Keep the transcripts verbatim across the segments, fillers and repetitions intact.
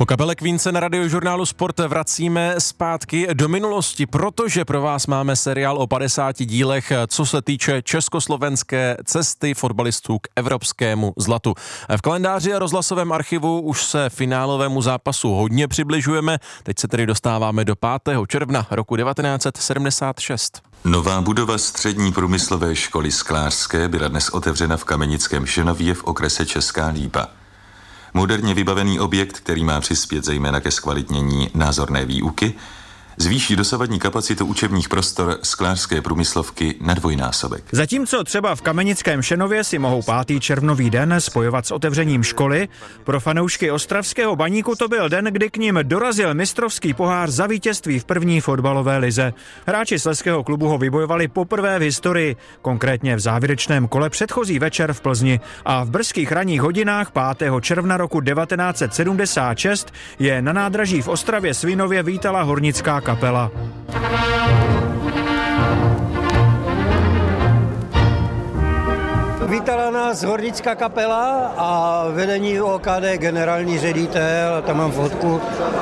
Po kapele Queen se na Radiožurnálu Sport vracíme zpátky do minulosti, protože pro vás máme seriál o padesáti dílech, co se týče československé cesty fotbalistů k evropskému zlatu. V kalendáři a rozhlasovém archivu už se finálovému zápasu hodně přibližujeme, teď se tedy dostáváme do pátého června roku devatenáct set sedmdesát šest. Nová budova střední průmyslové školy sklářské byla dnes otevřena v Kamenickém Šenově v okrese Česká Lípa. Moderně vybavený objekt, který má přispět zejména ke zkvalitnění názorné výuky, zvýší dosavadní kapacitu učebních prostor sklářské průmyslovky na dvojnásobek. Zatímco třeba v Kamenickém Šenově si mohou pátý červnový den spojovat s otevřením školy, pro fanoušky ostravského Baníku to byl den, kdy k nim dorazil mistrovský pohár za vítězství v první fotbalové lize. Hráči slezského klubu ho vybojovali poprvé v historii, konkrétně v závěrečném kole předchozí večer v Plzni, a v brzkých ranních hodinách pátého června roku devatenáct set sedmdesát šest je na nádraží v Ostravě Svinově vítala hornická kapela. Vítala nás hornická kapela a vedení O K D, generální ředitel, tam mám fotku,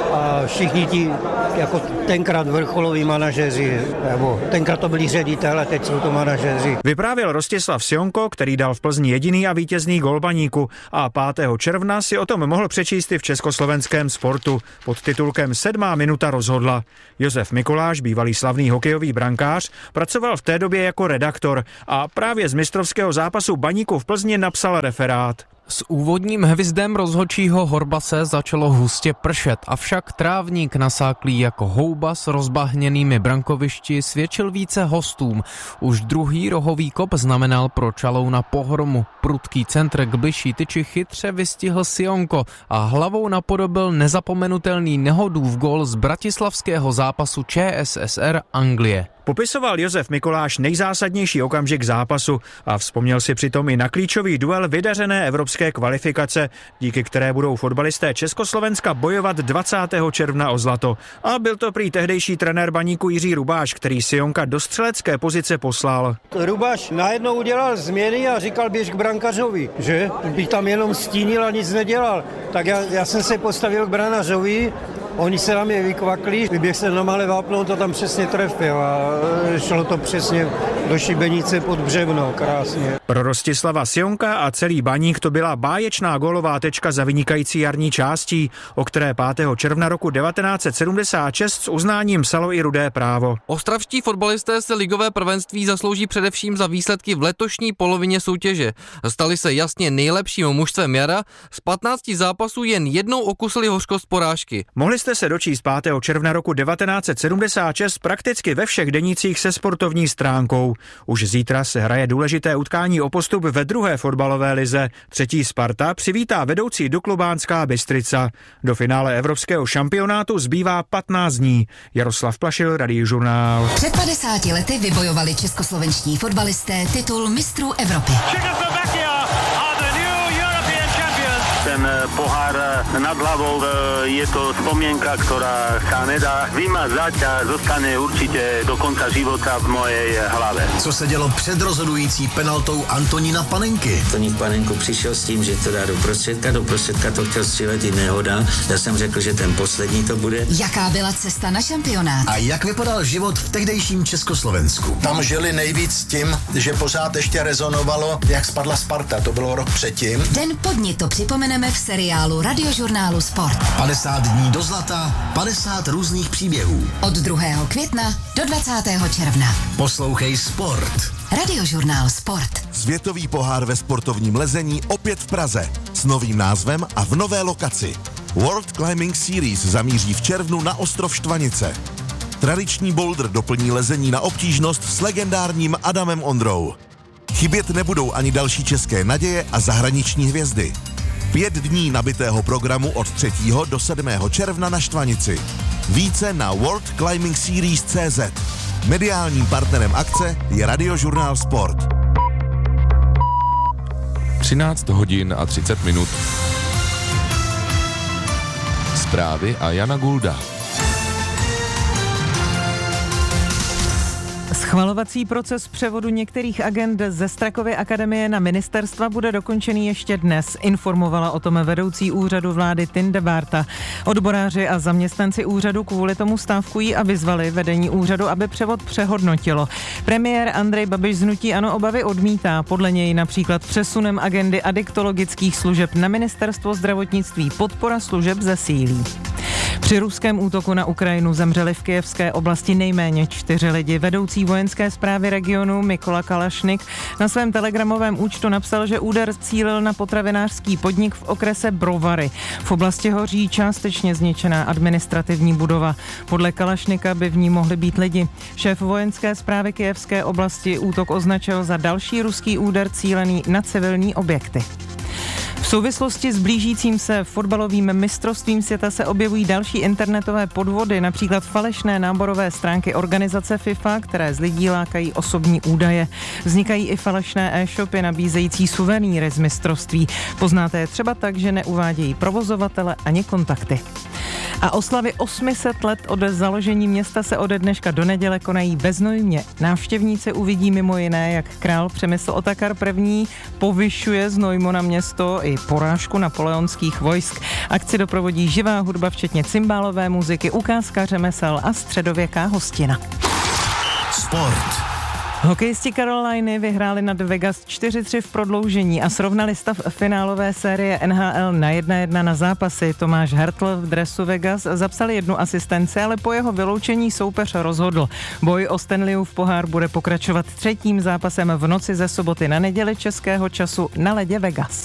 a všichni ti jako tenkrát vrcholoví manažeři, nebo tenkrát to byli ředitele, teď jsou to manažeři. Vyprávěl Rostislav Sionko, který dal v Plzni jediný a vítězný gól Baníku, a pátého června si o tom mohl přečíst i v československém Sportu pod titulkem Sedmá minuta rozhodla. Josef Mikuláš, bývalý slavný hokejový brankář, pracoval v té době jako redaktor a právě z mistrovského zápasu Baníku v Plzni napsal referát. S úvodním hvizdem rozhodčího Horbase začalo hustě pršet, avšak trávník nasáklý jako houba s rozbahněnými brankovišti svědčil více hostům. Už druhý rohový kop znamenal pro Čalouna pohromu. Prudký centr k bližší tyči chytře vystihl Sionko a hlavou napodobil nezapomenutelný nehodův gól z bratislavského zápasu Č S S R Anglie. Popisoval Josef Mikuláš nejzásadnější okamžik zápasu a vzpomněl si přitom i na klíčový duel vydařené evropské kvalifikace, díky které budou fotbalisté Československa bojovat dvacátého června o zlato. A byl to prý tehdejší trenér Baníku Jiří Rubáš, který Sionka do střelecké pozice poslal. Rubáš najednou udělal změny a říkal, běž k brankařovi, že? Bych tam jenom stínil a nic nedělal. Tak já, já jsem se postavil k brankařovi. Oni se na mě vykvakli, vyběh jsem na malé vápno, to tam přesně trefil a šlo to přesně do šibenice pod břevno, krásně. Pro Rostislava Sionka a celý Baník to byla báječná gólová tečka za vynikající jarní částí, o které pátého června roku devatenáct set sedmdesát šest s uznáním psalo i Rudé právo. Ostravští fotbalisté se ligové prvenství zaslouží především za výsledky v letošní polovině soutěže. Stali se jasně nejlepším mužstvem jara, z patnácti zápasů jen jednou okusili hořkost porážky. Mohli jste se dočíst pátého června roku devatenáct set sedmdesát šest prakticky ve všech denících se sportovní stránkou. Už zítra se hraje důležité utkání o postup ve druhé fotbalové lize. Třetí Sparta přivítá vedoucí Duklu Banská Bystrica. Do finále evropského šampionátu zbývá patnáct dní. Jaroslav Plašil, Radiožurnál. Před padesáti lety vybojovali českoslovenští fotbalisté titul mistrů Evropy. Ten pohár nad hlavou je to spomienka, ktorá sa nedá vymazať a zostane určite do konca života v mojej hlave. Co se dělo před rozhodující penaltou Antonína Panenky? Antonín Panenku přišel s tím, že to dá do prostředka, do prostředka to chtěl střílet i nehoda. Já jsem řekl, že ten poslední to bude. Jaká byla cesta na šampionát? A jak vypadal život v tehdejším Československu? Tam žili nejvíc tím, že pořád ještě rezonovalo, jak spadla Sparta, to bylo rok předtím. Den po dni to připomeneme v seriálu Radiožurnálu Sport. padesát dní do zlata, padesát různých příběhů. Od druhého května do dvacátého června. Poslouchej Sport. Radiožurnál Sport. Světový pohár ve sportovním lezení opět v Praze s novým názvem a v nové lokaci. World Climbing Series zamíří v červnu na ostrov Štvanice. Tradiční boulder doplní lezení na obtížnost s legendárním Adamem Ondrou. Chybět nebudou ani další české naděje a zahraniční hvězdy. Pět dní nabitého programu od třetího do sedmého června na Štvanici. Více na world climbing series tečka cé zet. Mediálním partnerem akce je Radiožurnál Sport. třináct hodin a třicet minut. Zprávy a Jana Gulda. Schvalovací proces převodu některých agend ze Strakovy akademie na ministerstva bude dokončený ještě dnes, informovala o tom vedoucí úřadu vlády Tinde Bárta. Odboráři a zaměstnanci úřadu kvůli tomu stávkují a vyzvali vedení úřadu, aby převod přehodnotilo. Premiér Andrej Babiš z hnutí ANO obavy odmítá. Podle něj například přesunem agendy adiktologických služeb na ministerstvo zdravotnictví podpora služeb zesílí. Při ruském útoku na Ukrajinu zemřeli v kyjevské oblasti nejméně čtyři lidi. Vedoucí vojenské správy regionu Mykola Kalašnik na svém telegramovém účtu napsal, že úder cílil na potravinářský podnik v okrese Brovary. V oblasti hoří částečně zničená administrativní budova. Podle Kalašnika by v ní mohli být lidi. Šéf vojenské správy kyjevské oblasti útok označil za další ruský úder cílený na civilní objekty. V souvislosti s blížícím se fotbalovým mistrovstvím světa se objevují další internetové podvody, například falešné náborové stránky organizace FIFA, které z lidí lákají osobní údaje. Vznikají i falešné e-shopy nabízející suvenýry z mistrovství. Poznáte je třeba tak, že neuvádějí provozovatele ani kontakty. A oslavy osm set let od založení města se ode dneška do neděle konají beznojmě. Návštěvníci uvidí mimo jiné, jak král Přemysl Otakar první povyšuje Znojmo na město i porážku napoleonských vojsk. Akci doprovodí živá hudba, včetně cymbálové muziky, ukázka řemesel a středověká hostina. Sport. Hokejisti Caroliny vyhráli nad Vegas čtyři tři v prodloužení a srovnali stav finálové série N H L na jedna jedna na zápasy. Tomáš Hertl v dresu Vegas zapsal jednu asistenci, ale po jeho vyloučení soupeř rozhodl. Boj o Stanleyův pohár bude pokračovat třetím zápasem v noci ze soboty na neděli českého času na ledě Vegas.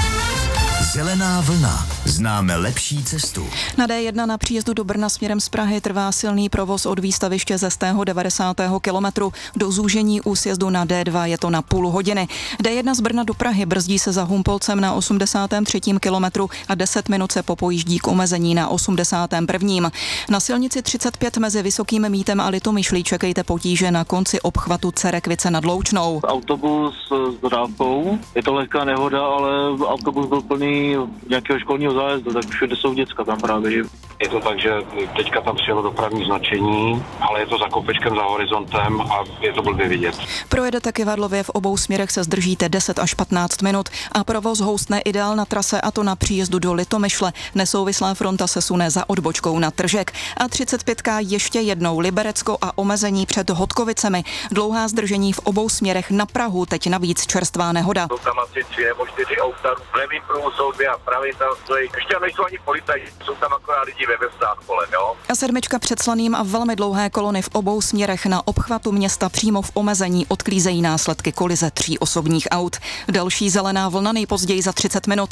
Zelená vlna. Známe lepší cestu. Na D jedna na příjezdu do Brna směrem z Prahy trvá silný provoz od výstaviště ze sto devadesátého kilometru do zúžení u sjezdu na D dva je to na půl hodiny. D jedna z Brna do Prahy brzdí se za Humpolcem na osmdesátém třetím kilometru a deset minut se popojíždí k omezení na osmdesátém prvním Na silnici třicet pět mezi Vysokým Mítem a Litomyšlí čekejte potíže na konci obchvatu Cerekvice nad Loučnou. Autobus s dodávkou, je to lehká nehoda, ale autobus byl plný nějakého školního zájezdu, tak všude jsou děcka tam právě. Že? Je to tak, že teďka tam přijelo dopravní značení, ale je to za kopečkem, za horizontem a je to blbě vidět. Projede Kyvadlově, v obou směrech se zdržíte deset až patnáct minut a provoz houstne i dál na trase, a to na příjezdu do Litomyšle. Nesouvislá fronta se sune za odbočkou na Tržek. A třicet pět ještě jednou Liberecko a omezení před Hodkovicemi. Dlouhá zdržení v obou směrech na Prahu, teď navíc čerstvá nehoda. Jsou tam asi tři nebo čtyři auta, v levým pruhu jsou dvě a v pravým tam stojí. Ještě nejsou ani policajti, jsou tam akorát lidi ve vestách kolem, jo. A sedmička před Slaným a velmi dlouhé kolony v obou směrech na obchvatu města přímo v omezení odklízejí následky kolize tří osobních aut. Další zelená vlna nejpozději za třicet minut.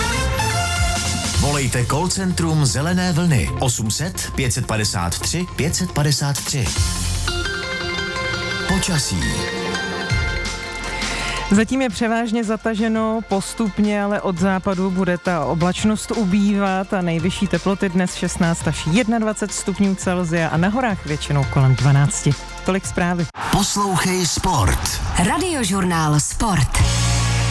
Volejte call centrum Zelené vlny osm set pět padesát tři pět padesát tři. Počasí. Zatím je převážně zataženo, postupně ale od západu bude ta oblačnost ubývat a nejvyšší teploty dnes šestnáct až dvacet jedna stupňů Celsia a na horách většinou kolem dvanáct. Tolik zprávy. Poslouchej Sport. Radiožurnál Sport.